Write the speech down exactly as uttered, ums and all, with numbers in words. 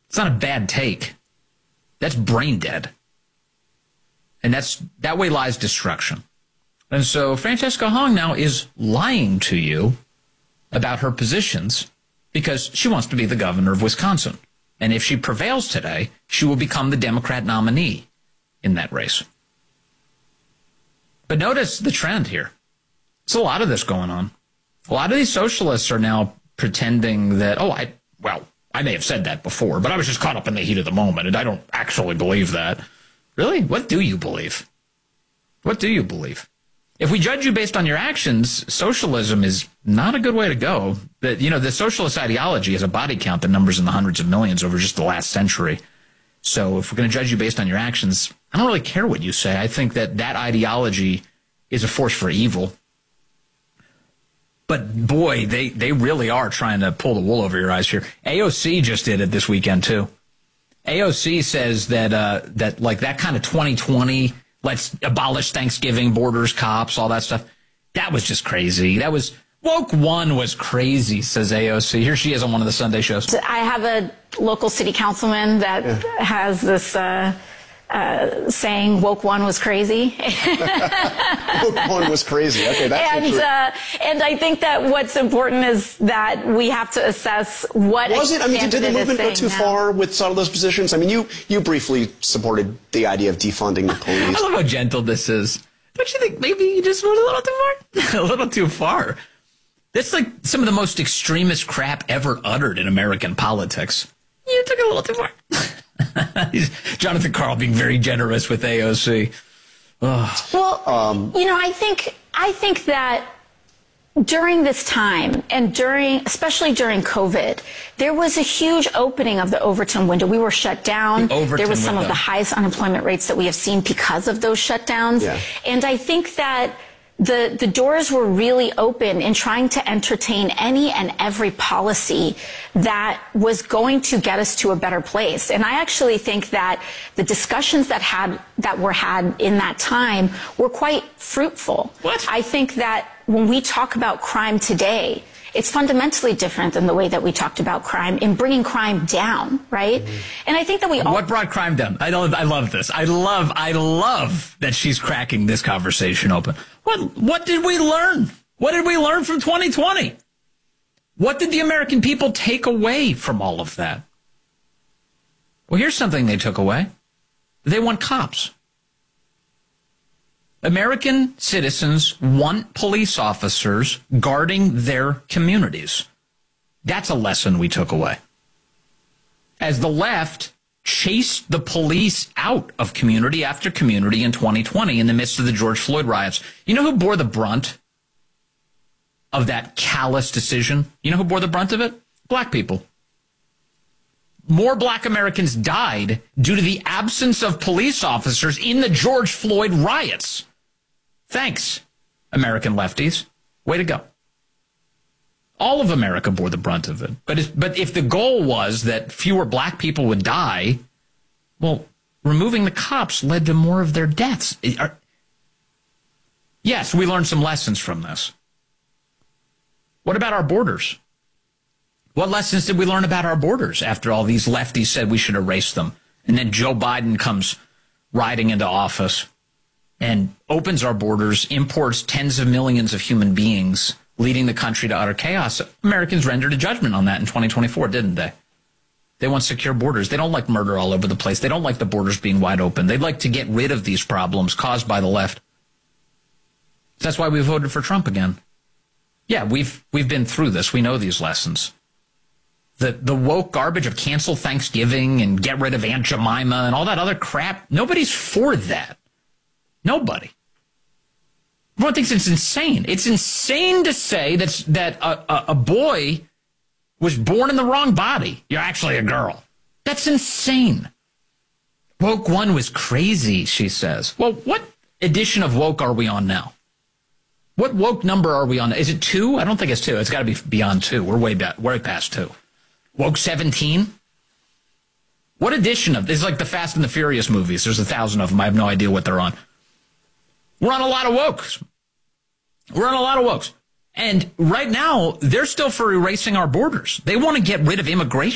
It's not a bad take. That's brain dead. And that's that way lies destruction. And so Francesca Hong now is lying to you about her positions because she wants to be the governor of Wisconsin. And if she prevails today, she will become the Democrat nominee in that race. But notice the trend here. There's a lot of this going on. A lot of these socialists are now pretending that, oh, I, well, I may have said that before, but I was just caught up in the heat of the moment, and I don't actually believe that. Really? What do you believe? What do you believe? If we judge you based on your actions, socialism is not a good way to go. But, you know, the socialist ideology has a body count that numbers in the hundreds of millions over just the last century. So if we're going to judge you based on your actions, I don't really care what you say. I think that that ideology is a force for evil. But, boy, they, they really are trying to pull the wool over your eyes here. A O C just did it this weekend, too. A O C says that, uh, that like, that kind of twenty twenty, let's abolish Thanksgiving, borders, cops, all that stuff, that was just crazy. That was, woke one was crazy, says A O C. Here she is on one of the Sunday shows. I have a local city councilman that yeah. has this uh, uh, saying, woke one was crazy. Woke one was crazy. Okay, that's and, uh, and I think that what's important is that we have to assess what was it. I mean, did the movement go too now. far with some of those positions? I mean, you you briefly supported the idea of defunding the police. I love how gentle this is. Don't you think maybe you just went a little too far? a little too far. That's like some of the most extremist crap ever uttered in American politics. You took it a little too far. Jonathan Karl being very generous with A O C. Ugh. Well, um, you know, I think I think that during this time and during, especially during COVID, there was a huge opening of the Overton window. We were shut down. The Overton there was some window. of the highest unemployment rates that we have seen because of those shutdowns. Yeah. And I think that the the doors were really open in trying to entertain any and every policy that was going to get us to a better place. And I actually think that the discussions that had that were had in that time were quite fruitful. What? I think that when we talk about crime today, it's fundamentally different than the way that we talked about crime in bringing crime down, right? Mm-hmm. And I think that we all... What brought crime down? I don't, I love this. I love, I love that she's cracking this conversation open. What, what did we learn? What did we learn from twenty twenty? What did the American people take away from all of that? Well, here's something they took away. They want cops. American citizens want police officers guarding their communities. That's a lesson we took away. As the left chased the police out of community after community in twenty twenty in the midst of the George Floyd riots, you know who bore the brunt of that callous decision? You know who bore the brunt of it? Black people. More black Americans died due to the absence of police officers in the George Floyd riots. Thanks, American lefties. Way to go. All of America bore the brunt of it. But if, but if the goal was that fewer black people would die, well, removing the cops led to more of their deaths. Are, yes, we learned some lessons from this. What about our borders? What lessons did we learn about our borders after all these lefties said we should erase them? And then Joe Biden comes riding into office and opens our borders, imports tens of millions of human beings, leading the country to utter chaos. Americans rendered a judgment on that in twenty twenty-four, didn't they? They want secure borders. They don't like murder all over the place. They don't like the borders being wide open. They'd like to get rid of these problems caused by the left. That's why we voted for Trump again. Yeah, we've we've been through this. We know these lessons. The the woke garbage of cancel Thanksgiving and get rid of Aunt Jemima and all that other crap, nobody's for that. Nobody. Everyone thinks it's insane. It's insane to say that's, that a, a, a boy was born in the wrong body. You're actually a girl. That's insane. Woke one was crazy, she says. Well, what edition of woke are we on now? What woke number are we on? Is it two? I don't think it's two. It's got to be beyond two. We're way back, way past two. Woke seventeen? What edition of this is like the Fast and the Furious movies? There's a thousand of them. I have no idea what they're on. We're on a lot of wokes. We're on a lot of wokes. And right now, they're still for erasing our borders. They want to get rid of immigration.